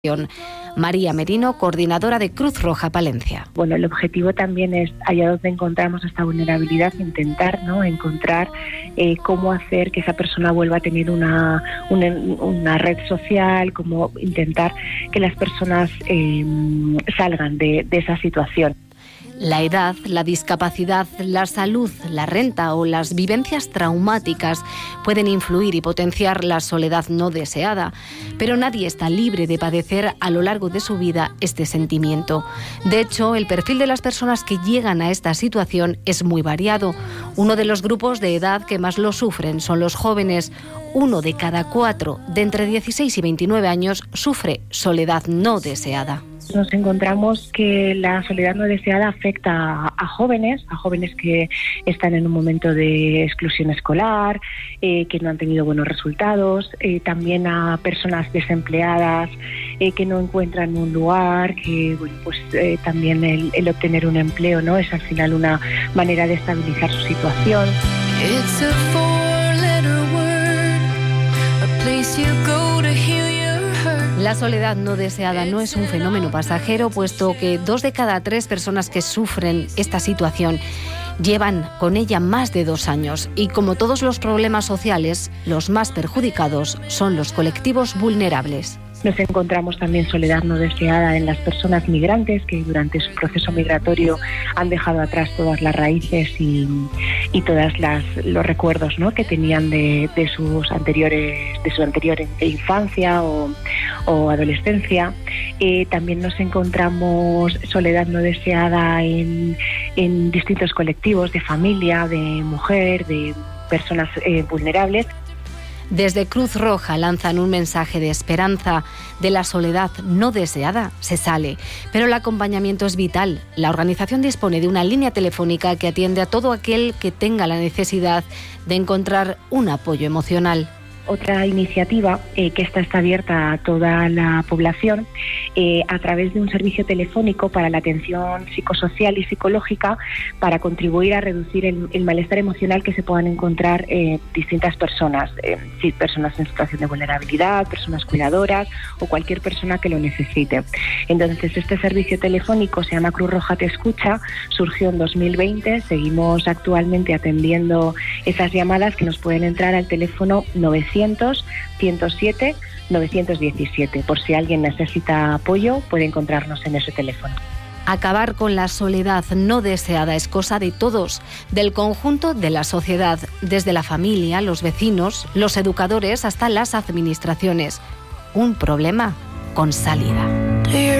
María Merino, coordinadora de Cruz Roja Palencia. Bueno, el objetivo también es, allá donde encontramos esta vulnerabilidad, intentar encontrar cómo hacer que esa persona vuelva a tener una red social, cómo intentar que las personas salgan de esa situación. La edad, la discapacidad, la salud, la renta o las vivencias traumáticas pueden influir y potenciar la soledad no deseada, pero nadie está libre de padecer a lo largo de su vida este sentimiento. De hecho, el perfil de las personas que llegan a esta situación es muy variado. Uno de los grupos de edad que más lo sufren son los jóvenes. 1 de cada 4 de entre 16 y 29 años sufre soledad no deseada. Nos encontramos que la soledad no deseada afecta a jóvenes que están en un momento de exclusión escolar, que no han tenido buenos resultados, también a personas desempleadas que no encuentran un lugar, que también el obtener un empleo, ¿no?, es al final una manera de estabilizar su situación. It's a four-letter word, a place you go to heal your hurt. La soledad no deseada no es un fenómeno pasajero, puesto que 2 de cada 3 personas que sufren esta situación llevan con ella más de 2 años. Y como todos los problemas sociales, los más perjudicados son los colectivos vulnerables. Nos encontramos también soledad no deseada en las personas migrantes que durante su proceso migratorio han dejado atrás todas las raíces y todas los recuerdos, ¿no?, que tenían de su anterior infancia o adolescencia. También nos encontramos soledad no deseada en distintos colectivos de familia, de mujer, de personas vulnerables. Desde Cruz Roja lanzan un mensaje de esperanza. De la soledad no deseada se sale, pero el acompañamiento es vital. La organización dispone de una línea telefónica que atiende a todo aquel que tenga la necesidad de encontrar un apoyo emocional. Otra iniciativa que está abierta a toda la población a través de un servicio telefónico para la atención psicosocial y psicológica para contribuir a reducir el malestar emocional que se puedan encontrar distintas personas, personas en situación de vulnerabilidad, personas cuidadoras o cualquier persona que lo necesite. Entonces, este servicio telefónico se llama Cruz Roja Te Escucha, surgió en 2020, seguimos actualmente atendiendo esas llamadas que nos pueden entrar al teléfono 900-107-917. Por si alguien necesita apoyo, puede encontrarnos en ese teléfono. Acabar con la soledad no deseada es cosa de todos, del conjunto de la sociedad, desde la familia, los vecinos, los educadores hasta las administraciones. Un problema con salida.